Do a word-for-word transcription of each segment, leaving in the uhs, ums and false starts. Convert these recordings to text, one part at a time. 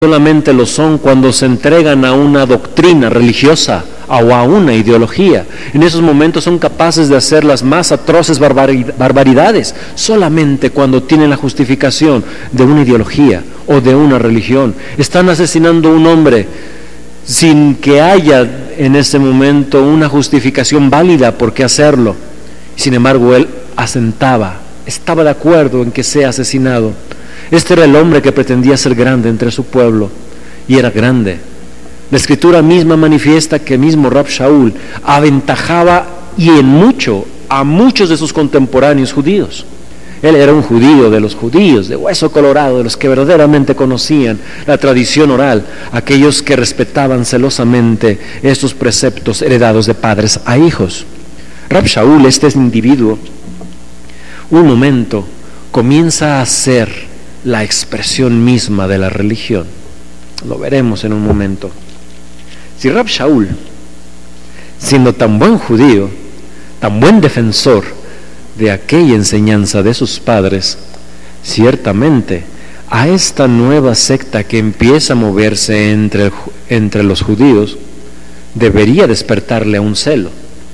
solamente lo son cuando se entregan a una doctrina religiosa o a una ideología. En esos momentos son capaces de hacer las más atroces barbaridades, solamente cuando tienen la justificación de una ideología o de una religión. Están asesinando a un hombre sin que haya en ese momento una justificación válida por qué hacerlo. Sin embargo, él asentaba, estaba de acuerdo en que sea asesinado. Este era el hombre que pretendía ser grande entre su pueblo, y era grande. La Escritura misma manifiesta que mismo Rab Shaul aventajaba y en mucho a muchos de sus contemporáneos judíos. Él era un judío de los judíos, de hueso colorado, de los que verdaderamente conocían la tradición oral, aquellos que respetaban celosamente estos preceptos heredados de padres a hijos. Rab Shaul, este individuo, un momento comienza a ser la expresión misma de la religión. Lo veremos en un momento. Si Rab Shaul, siendo tan buen judío, tan buen defensor de aquella enseñanza de sus padres, ciertamente a esta nueva secta que empieza a moverse entre, entre los judíos, debería despertarle a un celo.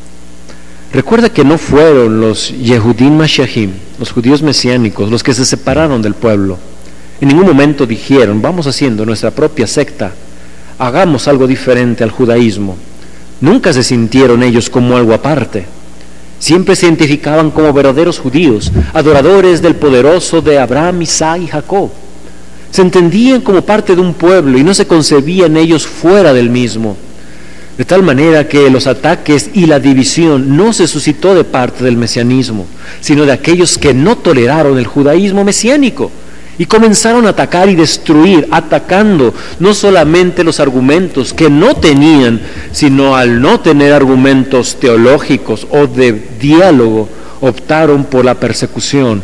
Recuerda que no fueron los Yehudim Mashiachim, los judíos mesiánicos, los que se separaron del pueblo. En ningún momento dijeron, vamos haciendo nuestra propia secta, hagamos algo diferente al judaísmo. Nunca se sintieron ellos como algo aparte. Siempre se identificaban como verdaderos judíos, adoradores del poderoso de Abraham, Isaac y Jacob. Se entendían como parte de un pueblo y no se concebían ellos fuera del mismo. De tal manera que los ataques y la división no se suscitó de parte del mesianismo, sino de aquellos que no toleraron el judaísmo mesiánico y comenzaron a atacar y destruir, atacando no solamente los argumentos que no tenían, sino al no tener argumentos teológicos o de diálogo, optaron por la persecución,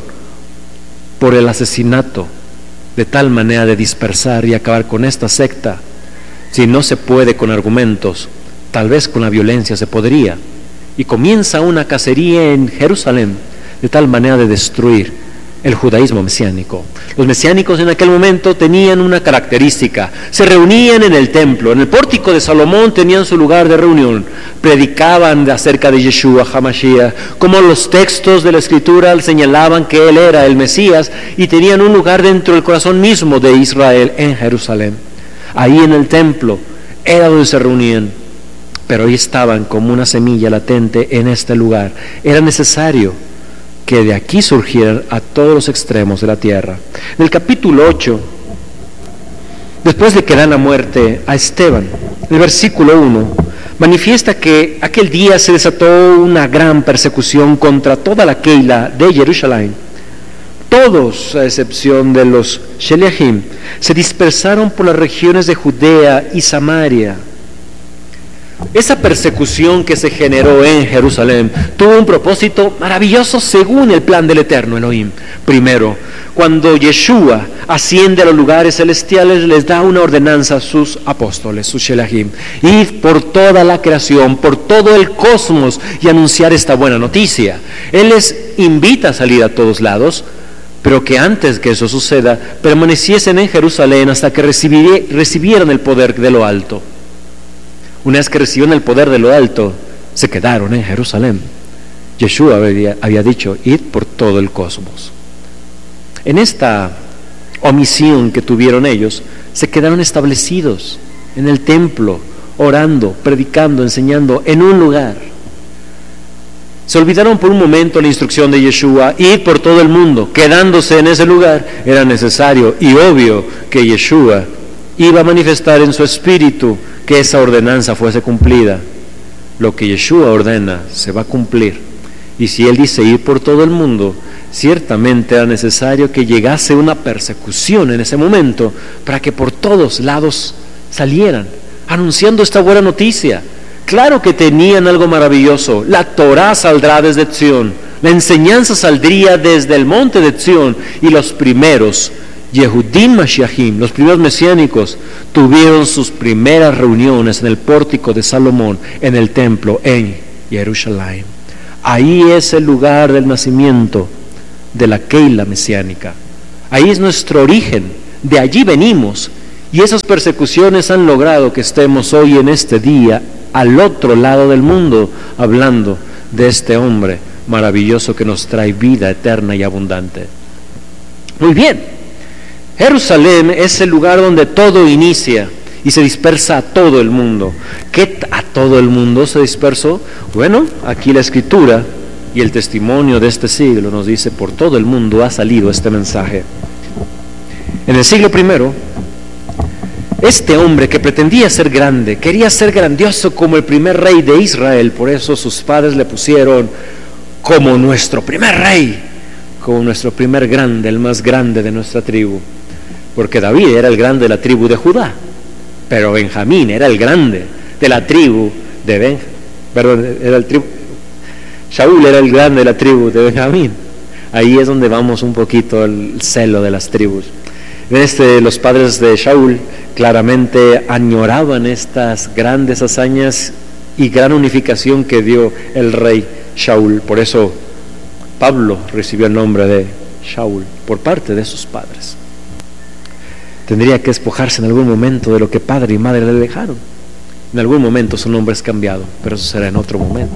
por el asesinato, de tal manera de dispersar y acabar con esta secta. Si no se puede con argumentos, tal vez con la violencia se podría. Y comienza una cacería en Jerusalén, de tal manera de destruir el judaísmo mesiánico. Los mesiánicos en aquel momento tenían una característica: se reunían en el templo, en el pórtico de Salomón tenían su lugar de reunión, predicaban acerca de Yeshua HaMashiach, como los textos de la Escritura señalaban que él era el Mesías, y tenían un lugar dentro del corazón mismo de Israel en Jerusalén. Ahí en el templo era donde se reunían, pero ahí estaban como una semilla latente en este lugar. Era necesario que de aquí surgieran a todos los extremos de la tierra. En el capítulo ocho, después de que dan la muerte a Esteban, el versículo uno manifiesta que aquel día se desató una gran persecución contra toda la Keila de Jerusalén. Todos, a excepción de los Sheliachim, se dispersaron por las regiones de Judea y Samaria. Esa persecución que se generó en Jerusalén tuvo un propósito maravilloso según el plan del Eterno Elohim. Primero, cuando Yeshua asciende a los lugares celestiales, les da una ordenanza a sus apóstoles, sus Sheliachim: ir por toda la creación, por todo el cosmos, y anunciar esta buena noticia. Él les invita a salir a todos lados, pero que antes que eso suceda, permaneciesen en Jerusalén hasta que recibieran el poder de lo alto. Una vez que recibieron el poder de lo alto, se quedaron en Jerusalén. Yeshua había, había dicho, id por todo el cosmos. En esta omisión que tuvieron ellos, se quedaron establecidos en el templo, orando, predicando, enseñando en un lugar. Se olvidaron por un momento la instrucción de Yeshua, ir por todo el mundo. Quedándose en ese lugar, era necesario y obvio que Yeshua iba a manifestar en su espíritu que esa ordenanza fuese cumplida. Lo que Yeshua ordena se va a cumplir. Y si Él dice ir por todo el mundo, ciertamente era necesario que llegase una persecución en ese momento para que por todos lados salieran anunciando esta buena noticia. Claro que tenían algo maravilloso. La Torá saldrá desde Sion, la enseñanza saldría desde el monte de Sion, y los primeros Yehudim Mashiachim, los primeros mesiánicos, tuvieron sus primeras reuniones en el pórtico de Salomón, en el templo en Jerusalén. Ahí es el lugar del nacimiento de la Keila mesiánica. Ahí es nuestro origen, de allí venimos, Y esas persecuciones han logrado que estemos hoy en este día al otro lado del mundo hablando de este hombre maravilloso que nos trae vida eterna y abundante. Muy bien, Jerusalén es el lugar donde todo inicia y se dispersa a todo el mundo. ¿Qué a todo el mundo se dispersó? Bueno, aquí la Escritura y el testimonio de este siglo nos dice: por todo el mundo ha salido este mensaje. En el siglo primero, este hombre que pretendía ser grande, quería ser grandioso como el primer rey de Israel, por eso sus padres le pusieron como nuestro primer rey, como nuestro primer grande, el más grande de nuestra tribu, porque David era el grande de la tribu de Judá, pero Benjamín era el grande de la tribu de Ben, perdón, era el tribu, Shaul era el grande de la tribu de Benjamín. Ahí es donde vamos un poquito el celo de las tribus. Este, los padres de Shaul claramente añoraban estas grandes hazañas y gran unificación que dio el rey Shaul. Por eso Pablo recibió el nombre de Shaul por parte de sus padres. Tendría que despojarse en algún momento de lo que padre y madre le dejaron. En algún momento su nombre es cambiado, pero eso será en otro momento.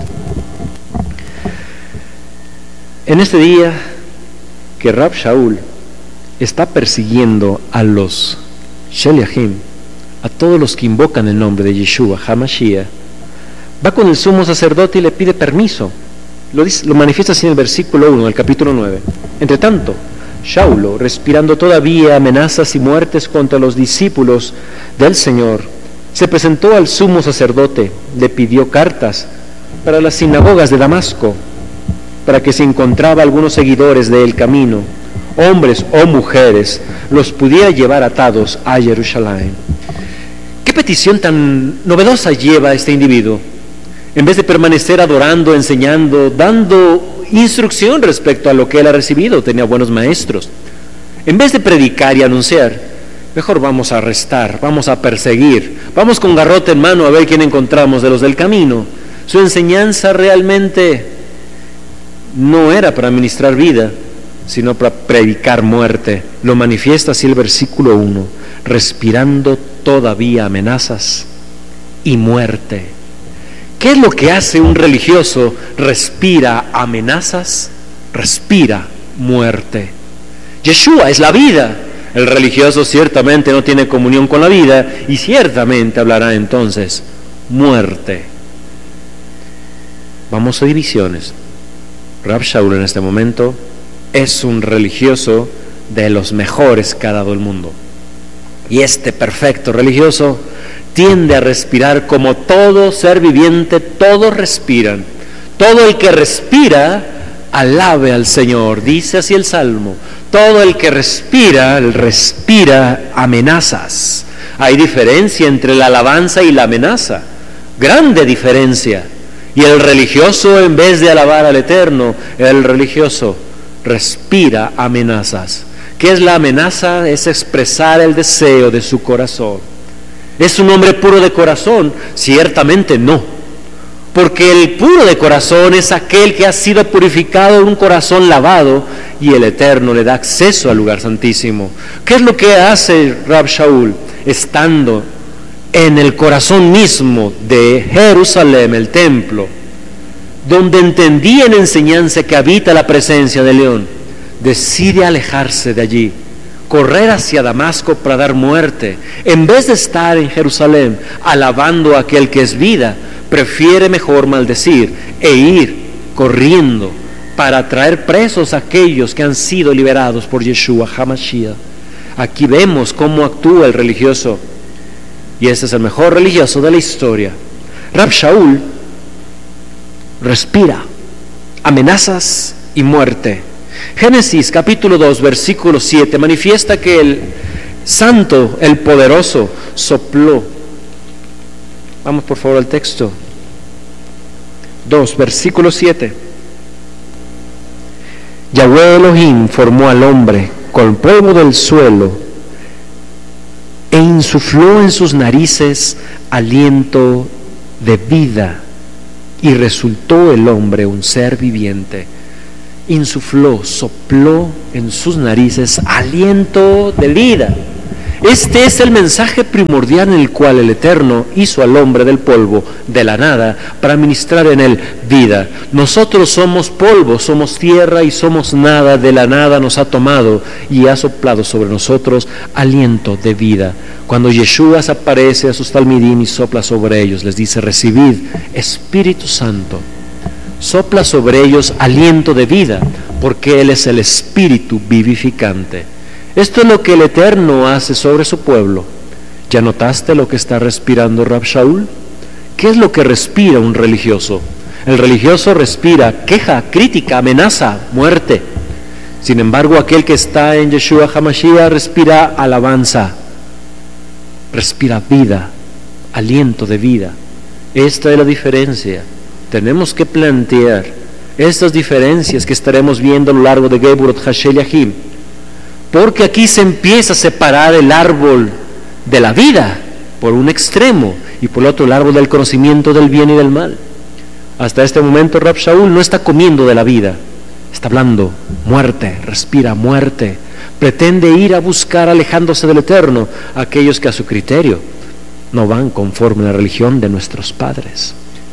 En este día que Rab Shaul está persiguiendo a los Sheliachim, a todos los que invocan el nombre de Yeshua HaMashiach, va con el sumo sacerdote y le pide permiso. Lo, dice, lo manifiesta así en el versículo uno del capítulo nueve. Entre tanto, Shaulo, respirando todavía amenazas y muertes contra los discípulos del Señor, se presentó al sumo sacerdote, le pidió cartas para las sinagogas de Damasco, para que si encontraba algunos seguidores del camino, hombres o mujeres, los pudiera llevar atados a Jerusalén. ¿Qué petición tan novedosa lleva este individuo? En vez de permanecer adorando, enseñando, dando instrucción respecto a lo que él ha recibido, tenía buenos maestros. En vez de predicar y anunciar, mejor vamos a arrestar, vamos a perseguir, vamos con garrote en mano a ver quién encontramos de los del camino. Su enseñanza realmente no era para ministrar vida, sino para predicar muerte. Lo manifiesta así el versículo uno, respirando todavía amenazas y muerte. ¿Qué es lo que hace un religioso? Respira amenazas, respira muerte. Yeshua es la vida. El religioso ciertamente no tiene comunión con la vida y ciertamente hablará entonces muerte. Vamos a divisiones. Rab Shaul en este momento es un religioso de los mejores que ha dado el mundo. Y este perfecto religioso tiende a respirar como todo ser viviente, todos respiran. Todo el que respira, alabe al Señor. Dice así el Salmo, todo el que respira, respira amenazas. Hay diferencia entre la alabanza y la amenaza, grande diferencia. Y el religioso, en vez de alabar al Eterno, el religioso respira amenazas. ¿Qué es la amenaza? Es expresar el deseo de su corazón. ¿Es un hombre puro de corazón? Ciertamente no, porque el puro de corazón es aquel que ha sido purificado en un corazón lavado y el Eterno le da acceso al lugar santísimo. ¿Qué es lo que hace Rab Shaul? Estando en el corazón mismo de Jerusalén, el templo, donde entendía en enseñanza que habita la presencia del león, decide alejarse de allí, correr hacia Damasco para dar muerte. En vez de estar en Jerusalén alabando a aquel que es vida, prefiere mejor maldecir e ir corriendo para traer presos a aquellos que han sido liberados por Yeshua HaMashiach. Aquí vemos cómo actúa el religioso, y este es el mejor religioso de la historia. Rab Shaul respira amenazas y muerte. Génesis capítulo dos versículo siete manifiesta que el santo, el poderoso, sopló. Vamos por favor al texto. dos versículo siete. Yahweh Elohim formó al hombre con polvo del suelo e insufló en sus narices aliento de vida y resultó el hombre un ser viviente. Insufló, sopló en sus narices aliento de vida. Este es el mensaje primordial en el cual el Eterno hizo al hombre del polvo, de la nada, para ministrar en él vida. Nosotros somos polvo, somos tierra y somos nada, de la nada nos ha tomado y ha soplado sobre nosotros aliento de vida. Cuando Yeshua aparece a sus talmidim y sopla sobre ellos, les dice: recibid Espíritu Santo. Sopla sobre ellos aliento de vida, porque Él es el Espíritu vivificante. Esto es lo que el Eterno hace sobre su pueblo. ¿Ya notaste lo que está respirando Rab Shaul? ¿Qué es lo que respira un religioso? El religioso respira queja, crítica, amenaza, muerte. Sin embargo, aquel que está en Yeshua HaMashiach respira alabanza, respira vida, aliento de vida. Esta es la diferencia. Tenemos que plantear estas diferencias que estaremos viendo a lo largo de Geburot Hashel Yahim, porque aquí se empieza a separar el árbol de la vida por un extremo y por el otro el árbol del conocimiento del bien y del mal. Hasta este momento Rab Shaul no está comiendo de la vida, está hablando muerte, respira muerte, pretende ir a buscar, alejándose del Eterno, a aquellos que a su criterio no van conforme a la religión de nuestros padres.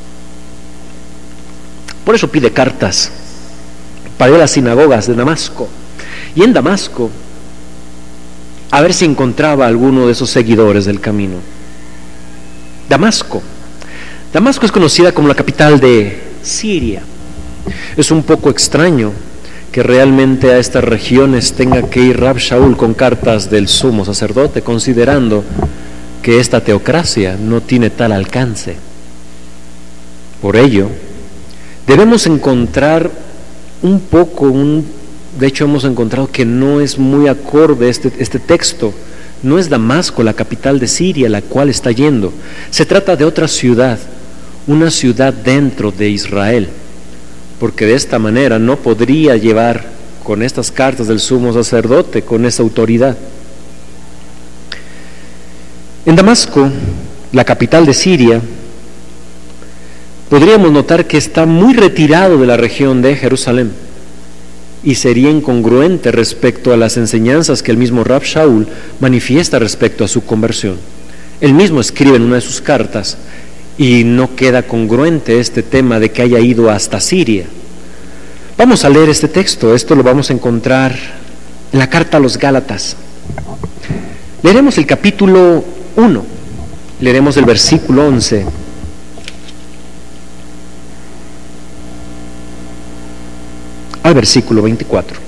Por eso pide cartas para ir a las sinagogas de Damasco, y en Damasco a ver si encontraba alguno de esos seguidores del camino. Damasco Damasco es conocida como la capital de Siria. Es un poco extraño que realmente a estas regiones tenga que ir Rab Shaul con cartas del sumo sacerdote, considerando que esta teocracia no tiene tal alcance. Por ello, debemos encontrar un poco, un, de hecho hemos encontrado que no es muy acorde este, este texto. No es Damasco la capital de Siria la cual está yendo. Se trata de otra ciudad, una ciudad dentro de Israel, porque de esta manera no podría llevar con estas cartas del sumo sacerdote, con esa autoridad. En Damasco, la capital de Siria, podríamos notar que está muy retirado de la región de Jerusalén y sería incongruente respecto a las enseñanzas que el mismo Rab Shaul manifiesta respecto a su conversión. Él mismo escribe en una de sus cartas y no queda congruente este tema de que haya ido hasta Siria. Vamos a leer este texto, esto lo vamos a encontrar en la carta a los Gálatas. Leeremos el capítulo uno, leeremos el versículo once. Al versículo veinticuatro.